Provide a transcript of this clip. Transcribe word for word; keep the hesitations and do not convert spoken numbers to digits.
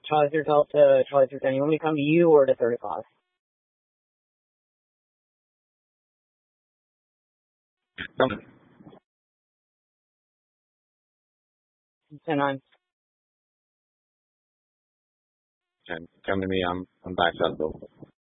Charlie through Delta, Charlie through ten. You want me to come to you or to third o'clock? Come, ten nine. come to me. I'm I'm back up though.